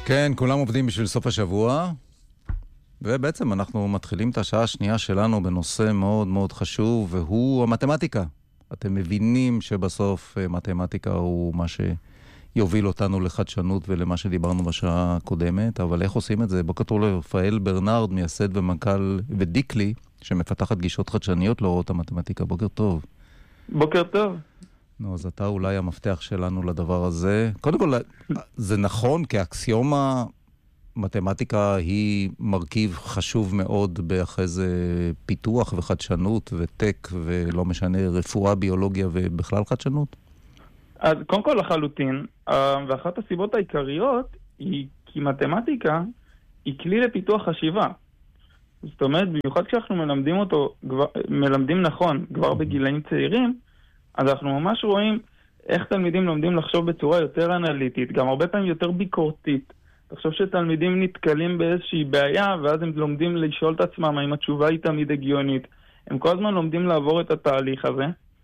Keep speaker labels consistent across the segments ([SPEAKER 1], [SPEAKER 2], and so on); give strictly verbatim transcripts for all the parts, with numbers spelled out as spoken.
[SPEAKER 1] כן, כולם עובדים בשביל סוף השבוע, ובעצם אנחנו מתחילים את השעה השנייה שלנו בנושא מאוד מאוד חשוב, והוא המתמטיקה. אתם מבינים שבסוף מתמטיקה הוא מה שיוביל אותנו לחדשנות ולמה שדיברנו בשעה הקודמת, אבל איך עושים את זה? בוקר טוב לרפאל ברנרד, מייסד ומנכ"ל ודיקלי, שמפתחת גישות חדשניות להוראות המתמטיקה. בוקר טוב.
[SPEAKER 2] בוקר טוב.
[SPEAKER 1] נו, אז אתה אולי המפתח שלנו לדבר הזה. קודם כל, זה נכון, כאקסיומה, מתמטיקה היא מרכיב חשוב מאוד באחרי זה פיתוח וחדשנות וטק, ולא משנה, רפואה, ביולוגיה ובכלל חדשנות?
[SPEAKER 2] אז קודם כל לחלוטין, ואחת הסיבות העיקריות היא כי מתמטיקה היא כלי לפיתוח חשיבה. זאת אומרת, במיוחד כשאנחנו מלמדים אותו, מלמדים נכון, כבר בגילאים צעירים, אז אנחנו ממש רואים איך תלמידים לומדים לחשוב בצורה יותר אנליטית, גם הרבה פעמים יותר ביקורתית. תחשוב שתלמידים נתקלים באיזושהי בעיה, ואז הם לומדים לשאול את עצמם האם התשובה היא תמיד הגיונית. הם כל הזמן לומדים לעבור את התהליך הזה,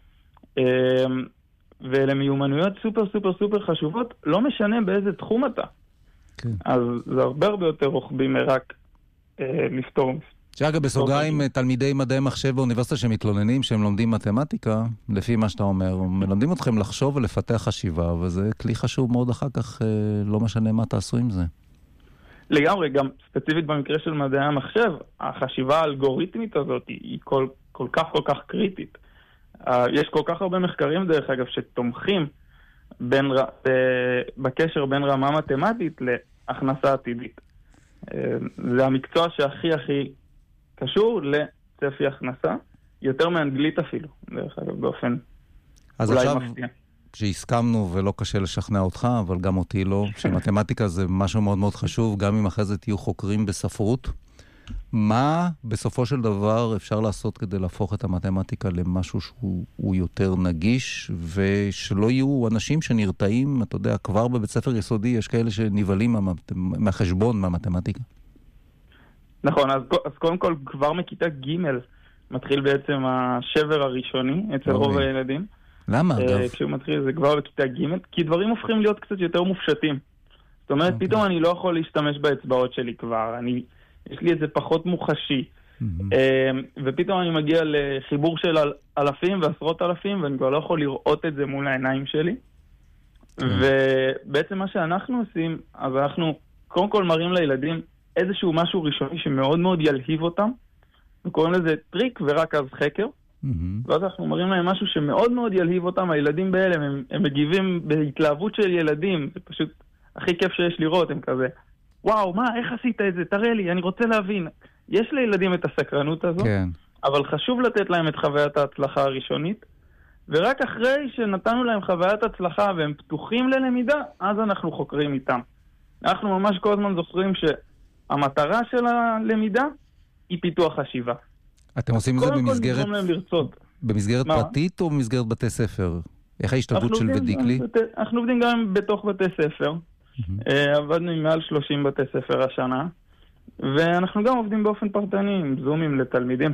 [SPEAKER 2] ואלה מיומנויות סופר סופר סופר חשובות, לא משנה באיזה תחום אתה. כן. אז זה הרבה הרבה יותר רוחבי מרק אה, לפתור.
[SPEAKER 1] שאגב, בסוגריים, תלמידי מדעי מחשב באוניברסיטה שמתלוננים שהם לומדים מתמטיקה, לפי מה שאתה אומר, מלמדים אתכם לחשוב ולפתח חשיבה, וזה כלי חשוב מאוד אחר כך, לא משנה מה תעשו עם זה.
[SPEAKER 2] לגמרי, גם ספציפית במקרה של מדעי המחשב, החשיבה האלגוריתמית הזאת היא כל, כל כך כל כך קריטית. יש כל כך הרבה מחקרים, דרך אגב, שתומכים בין, בקשר בין רמה מתמטית להכנסה עתידית. זה המקצוע שהכי הכי קשור לצפי הכנסה, יותר מאנגלית אפילו, דרך אגב, באופן
[SPEAKER 1] אז
[SPEAKER 2] אולי
[SPEAKER 1] עכשיו,
[SPEAKER 2] מפתיע.
[SPEAKER 1] כשהסכמנו, ולא קשה לשכנע אותך, אבל גם אותי לא, שמתמטיקה זה משהו מאוד מאוד חשוב, גם אם אחרי זה תהיו חוקרים בספרות, מה בסופו של דבר אפשר לעשות כדי להפוך את המתמטיקה למשהו שהוא יותר נגיש, ושלא יהיו אנשים שנרתעים, אתה יודע, כבר בבית ספר יסודי, יש כאלה שנבלים מהחשבון, מהמתמטיקה.
[SPEAKER 2] נכון, אז, אז קודם כל כבר מכיתה ג' מתחיל בעצם השבר הראשוני אצל רוב הילדים.
[SPEAKER 1] למה אגב?
[SPEAKER 2] Uh, כשהוא מתחיל זה כבר בכיתה ג', כי דברים הופכים להיות קצת יותר מופשטים. זאת אומרת, okay. פתאום אני לא יכול להשתמש באצבעות שלי כבר, אני, יש לי את זה פחות מוחשי. Mm-hmm. Uh, ופתאום אני מגיע לחיבור של אל, אלפים ועשרות אלפים, ואני כבר לא יכול לראות את זה מול העיניים שלי. Okay. ובעצם מה שאנחנו עושים, אז אנחנו קודם כל מראים לילדים איזשהו משהו ראשוני שמאוד מאוד ילהיב אותם, וקוראים לזה טריק ורק אז חקר, mm-hmm. ואז אנחנו מראים להם משהו שמאוד מאוד ילהיב אותם, הילדים באלה, הם, הם מגיבים בהתלהבות של ילדים, זה פשוט הכי כיף שיש לראות, הם כזה, וואו, מה, איך עשית את זה? תראה לי, אני רוצה להבין. יש לילדים את הסקרנות הזו, כן. אבל חשוב לתת להם את חוויית ההצלחה הראשונית, ורק אחרי שנתנו להם חוויית הצלחה והם פתוחים ללמידה, אז אנחנו חוקרים איתם. אנחנו ממש כל הזמן זוכרים שהמטרה של הלמידה היא פיתוח חשיבה.
[SPEAKER 1] אתם עושים את זה במסגרת, במסגרת פרטית או במסגרת בתי ספר? איך ההשתלבות של ודיקלי?
[SPEAKER 2] אנחנו עובדים גם בתוך בתי ספר. עבדנו עם מעל שלושים בתי ספר השנה, ואנחנו גם עובדים באופן פרטני עם זומים לתלמידים.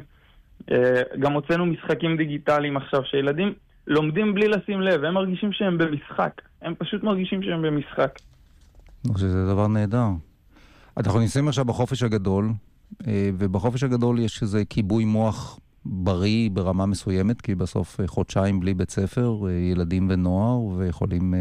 [SPEAKER 2] גם הוצאנו משחקים דיגיטליים עכשיו, שילדים לומדים בלי לשים לב, הם מרגישים שהם במשחק. הם פשוט מרגישים שהם במשחק.
[SPEAKER 1] אני חושב שזה דבר נהדר. אנחנו ניסים עכשיו בחופש הגדול, ובחופש הגדול יש איזה כיבוי מוח בריא ברמה מסוימת, כי בסוף חודשיים בלי בית ספר, ילדים ונוער, ויכולים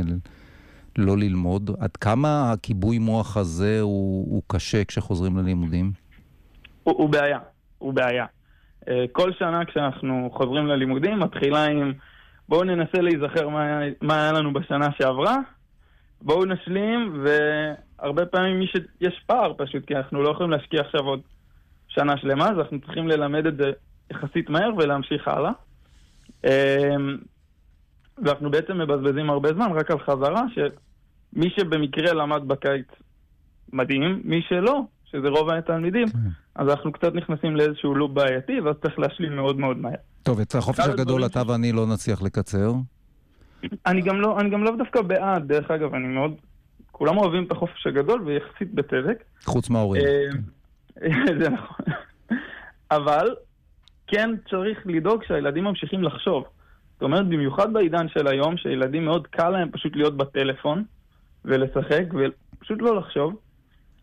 [SPEAKER 1] לא ללמוד. עד כמה הכיבוי מוח הזה הוא, הוא קשה כשחוזרים ללימודים?
[SPEAKER 2] הוא, הוא בעיה, הוא בעיה. כל שנה כשאנחנו חוזרים ללימודים, מתחילה עם בואו ננסה להיזכר מה, מה היה לנו בשנה שעברה, בואו נשלים, והרבה פעמים יש פער פשוט, כי אנחנו לא יכולים להשקיע עכשיו עוד שנה שלמה, אז אנחנו צריכים ללמד את זה יחסית מהר ולהמשיך הלאה. ואנחנו בעצם מבזבזים הרבה זמן רק על חזרה, שמי שבמקרה למד בקיץ מדהים, מי שלא, שזה רוב התלמידים, אז אנחנו קצת נכנסים לאיזשהו לופ בעייתי, ואז צריך להשלים מאוד מאוד מהר.
[SPEAKER 1] טוב, אצל החופש הגדול אתה ואני לא נצליח לקצר.
[SPEAKER 2] אני גם לא, אני גם לא דווקא בעד, דרך אגב, אני מאוד, כולם אוהבים את החופש הגדול ויחסית בצדק.
[SPEAKER 1] חוץ מההורים.
[SPEAKER 2] זה נכון. אבל כן צריך לדאוג שהילדים ממשיכים לחשוב. זאת אומרת, במיוחד בעידן של היום, שילדים מאוד קל להם פשוט להיות בטלפון ולשחק ופשוט לא לחשוב.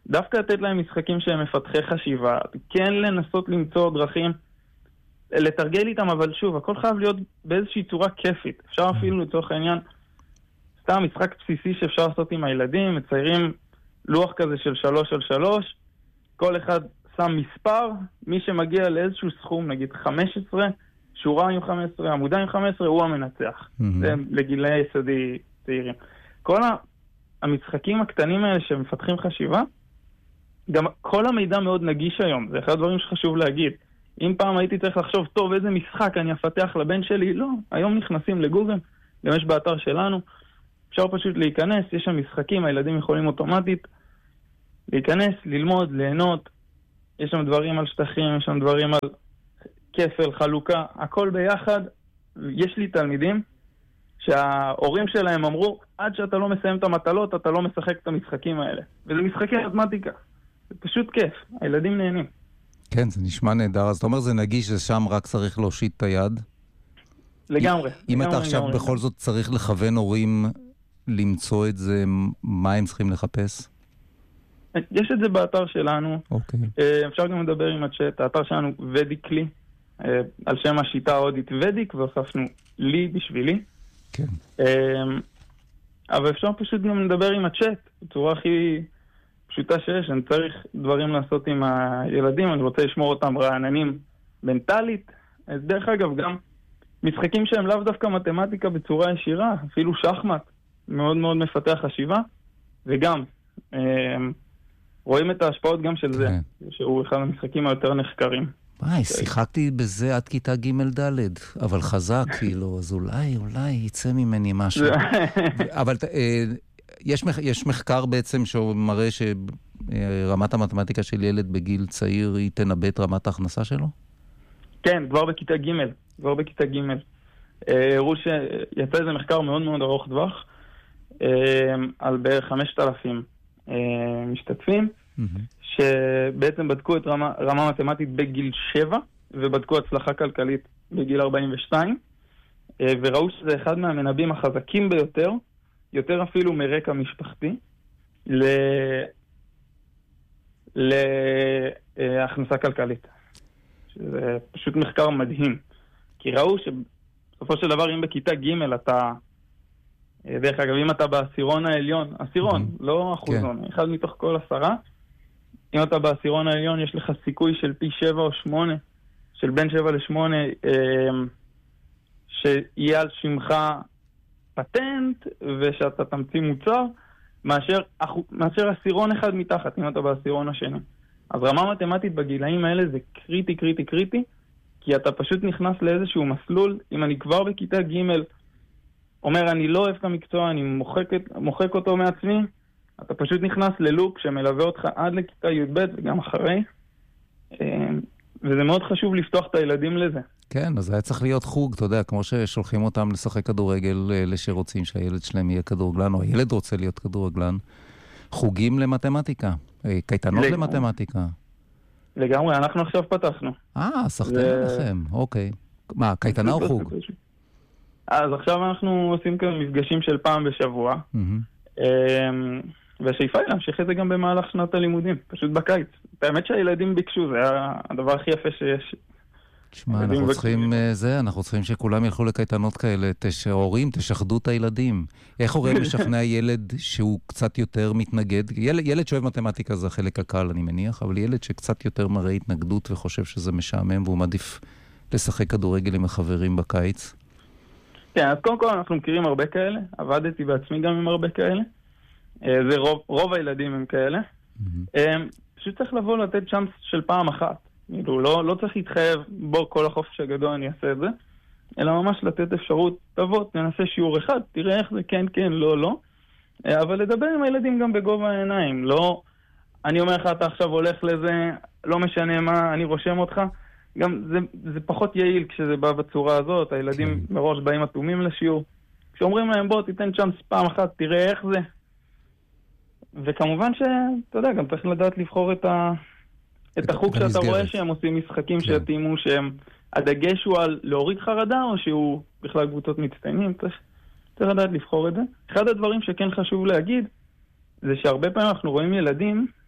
[SPEAKER 2] דווקא לתת להם משחקים שהם מפתחי חשיבה, כן לנסות למצוא דרכים, לתרגל איתם, אבל שוב, הכל חייב להיות באיזושהי צורה כיפית. אפשר אפילו לצורך העניין, סתם משחק בסיסי שאפשר לעשות עם הילדים, מציירים לוח כזה של שלוש על שלוש, כל אחד שם מספר, מי שמגיע לאיזשהו סכום, נגיד חמש עשרה, שורה עם חמש עשרה, עמודה עם חמש עשרה, הוא המנצח. Mm-hmm. זה לגילי יסודי צעירים. כל המשחקים הקטנים האלה שמפתחים חשיבה, גם כל המידע מאוד נגיש היום, זה אחד הדברים שחשוב להגיד. אם פעם הייתי צריך לחשוב, טוב, איזה משחק אני אפתח לבן שלי, לא, היום נכנסים לגוגל, גם יש באתר שלנו, אפשר פשוט להיכנס, יש שם משחקים, הילדים יכולים אוטומטית להיכנס, ללמוד, ליהנות, יש שם דברים על שטחים, יש שם דברים על כפל, חלוקה, הכל ביחד. יש לי תלמידים שההורים שלהם אמרו, עד שאתה לא מסיים את המטלות, אתה לא משחק את המשחקים האלה. וזה משחקי מתמטיקה. זה פשוט כיף, הילדים נהנים.
[SPEAKER 1] כן, זה נשמע נהדר. אז אתה אומר, זה נגיש, זה שם רק צריך להושיט את היד?
[SPEAKER 2] לגמרי.
[SPEAKER 1] אם אתה עכשיו בכל זאת צריך לכוון הורים למצוא את זה, מה הם צריכים לחפש?
[SPEAKER 2] יש את זה באתר שלנו.
[SPEAKER 1] אוקיי.
[SPEAKER 2] אפשר גם לדבר עם הצ'אט. האתר שלנו ודיקלי, על שם השיטה ההודית ודיק, והוספנו לי בשבילי.
[SPEAKER 1] כן.
[SPEAKER 2] אבל אפשר פשוט גם לדבר עם הצ'אט, בצורה הכי פשוטה שיש. אני צריך דברים לעשות עם הילדים, אני רוצה לשמור אותם רעננים מנטלית. אז דרך אגב, גם משחקים שהם לאו דווקא מתמטיקה בצורה ישירה, אפילו שחמט, מאוד מאוד מפתח חשיבה, וגם רואים את ההשפעות גם של זה, שהוא אחד המשחקים היותר נחקרים.
[SPEAKER 1] וואי, שיחקתי בזה עד כיתה ג' ד', אבל חזק, כאילו, אז אולי, אולי יצא ממני משהו. אבל יש מחקר בעצם שמראה שרמת המתמטיקה של ילד בגיל צעיר היא תנבא את רמת ההכנסה שלו?
[SPEAKER 2] כן, כבר בכיתה ג', כבר בכיתה ג'. הראו שיצא איזה מחקר מאוד מאוד ארוך טווח, על בערך חמשת אלפים משתתפים, שבעצם בדקו את רמה, רמה מתמטית בגיל שבע, ובדקו הצלחה כלכלית בגיל ארבעים ושתיים, וראו שזה אחד מהמנבאים החזקים ביותר, יותר אפילו מרקע משפחתי, להכנסה כלכלית. שזה פשוט מחקר מדהים. כי ראו שבסופו של דבר, אם בכיתה ג' אתה, דרך אגב, אם אתה בעשירון העליון, עשירון, לא אחוזון, אחד מתוך כל עשרה, אם אתה בעשירון העליון, יש לך סיכוי של פי שבע או שמונה, של בין שבע לשמונה, שיהיה על שמך פטנט, ושאתה תמציא מוצר, מאשר, מאשר עשירון אחד מתחת, אם אתה בעשירון השני. אז רמה מתמטית בגילאים האלה זה קריטי, קריטי, קריטי, כי אתה פשוט נכנס לאיזשהו מסלול. אם אני כבר בכיתה ג' אומר, אני לא אוהב את המקצוע, אני מוחק, מוחק אותו מעצמי, אתה פשוט נכנס ללופ שמלווה אותך עד לכיתה י' ב' וגם אחרי, וזה מאוד חשוב לפתוח את הילדים לזה.
[SPEAKER 1] כן, אז היה צריך להיות חוג, אתה יודע, כמו ששולחים אותם לשחק כדורגל, אלה שרוצים שהילד שלהם יהיה כדורגלן, או הילד רוצה להיות כדורגלן, חוגים למתמטיקה, קייטנות למתמטיקה.
[SPEAKER 2] לגמרי, אנחנו עכשיו פתחנו.
[SPEAKER 1] אה, סחתם עליכם, אוקיי. מה, קייטנה או חוג?
[SPEAKER 2] אז עכשיו אנחנו עושים כאן מפגשים של פעם בשבוע, והשאיפה היא להמשיך את זה גם במהלך שנת הלימודים, פשוט בקיץ. באמת שהילדים ביקשו, זה הדבר הכי יפה שיש.
[SPEAKER 1] תשמע, אנחנו צריכים זה, אנחנו צריכים שכולם ילכו לקייטנות כאלה, הורים, תשחדו את הילדים. איך הורה משכנע ילד שהוא קצת יותר מתנגד? ילד, ילד שאוהב מתמטיקה זה החלק הקל, אני מניח, אבל ילד שקצת יותר מראה התנגדות וחושב שזה משעמם, והוא מעדיף לשחק כדורגל עם החברים בקיץ.
[SPEAKER 2] כן, אז קודם כל אנחנו מכירים הרבה כאלה, עבדתי בעצמי גם עם הרבה כאלה. זה רוב, רוב הילדים הם כאלה. פשוט צריך לבוא לתת צ'אנס של פעם אחת. לא, לא צריך להתחייב, בוא כל החופש הגדול אני אעשה את זה, אלא ממש לתת אפשרות, תבוא, תנסה שיעור אחד, תראה איך זה כן, כן, לא, לא. אבל לדבר עם הילדים גם בגובה העיניים. לא, אני אומר לך, אתה עכשיו הולך לזה, לא משנה מה, אני רושם אותך. גם זה, זה פחות יעיל כשזה בא בצורה הזאת, הילדים כן. מראש באים אטומים לשיעור. כשאומרים להם, בוא, תיתן צ'אנס פעם אחת, תראה איך זה. וכמובן שאתה יודע, גם צריך לדעת לבחור את ה... את החוג שאתה רואה שהם עושים משחקים שיתאימו, שהם, הדגש הוא על להוריד חרדה, או שהוא בכלל קבוצות מצטיינים, צריך לדעת לבחור את זה. אחד הדברים שכן חשוב להגיד, זה שהרבה פעמים אנחנו רואים ילדים,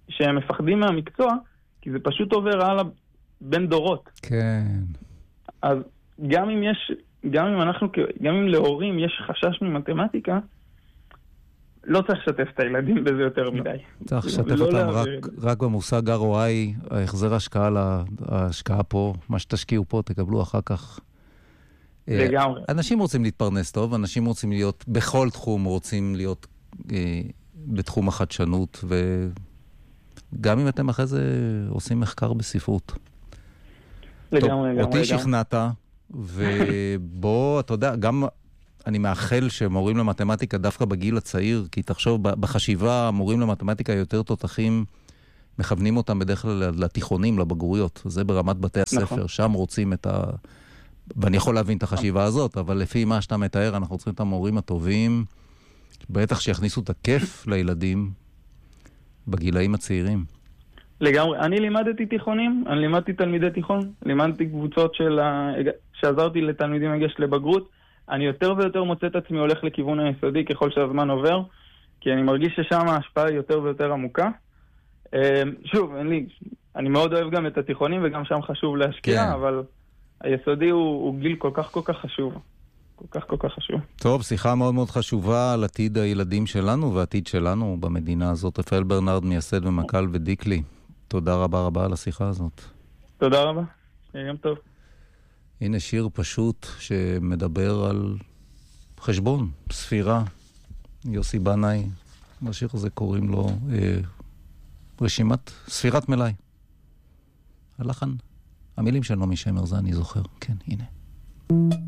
[SPEAKER 2] שהם מפחדים מהמקצוע, כי זה פשוט עובר הלאה בין דורות.
[SPEAKER 1] כן.
[SPEAKER 2] אז גם אם יש, גם אם אנחנו, גם אם להורים יש חשש ממתמטיקה, לא צריך לשתף את הילדים בזה יותר מדי.
[SPEAKER 1] צריך לשתף אותם רק, רק במושג אר או איי, ההחזר השקעה להשקעה פה, מה שתשקיעו פה, תקבלו אחר כך.
[SPEAKER 2] לגמרי.
[SPEAKER 1] אנשים רוצים להתפרנס טוב, אנשים רוצים להיות, בכל תחום רוצים להיות אה, בתחום החדשנות, וגם אם אתם אחרי זה עושים מחקר בספרות.
[SPEAKER 2] לגמרי,
[SPEAKER 1] טוב,
[SPEAKER 2] לגמרי.
[SPEAKER 1] אותי שכנעת, ובוא, אתה יודע, גם אני מאחל שמורים למתמטיקה דווקא בגיל הצעיר, כי תחשוב, בחשיבה, מורים למתמטיקה יותר תותחים, מכוונים אותם בדרך כלל לתיכונים, לבגרויות. זה ברמת בתי הספר, נכון. שם רוצים את ה... ואני יכול להבין את החשיבה הזאת, אבל לפי מה שאתה מתאר, אנחנו צריכים את המורים הטובים, בטח שיכניסו את הכיף לילדים בגילאים הצעירים.
[SPEAKER 2] לגמרי. אני לימדתי תיכונים, אני לימדתי תלמידי תיכון, לימדתי קבוצות של ה... שעזרתי לתלמידים לגשת לבגרות. אני יותר ויותר מוצא את עצמי הולך לכיוון היסודי ככל שהזמן עובר, כי אני מרגיש ששם ההשפעה היא יותר ויותר עמוקה. שוב, אין לי... אני מאוד אוהב גם את התיכונים, וגם שם חשוב להשקיע, כן. אבל היסודי הוא, הוא גיל כל כך כל כך חשוב. כל כך כל כך חשוב.
[SPEAKER 1] טוב, שיחה מאוד מאוד חשובה על עתיד הילדים שלנו ועתיד שלנו במדינה הזאת. רפאל ברנרד, מייסד ומנכ"ל ודיקלי. תודה רבה רבה על השיחה הזאת.
[SPEAKER 2] תודה רבה. יום טוב.
[SPEAKER 1] הנה שיר פשוט שמדבר על חשבון, ספירה. יוסי בנאי, השיר הזה קוראים לו אה, רשימת ספירת מלאי. הלחן, המילים של נעמי שמר, זה אני זוכר. כן, הנה.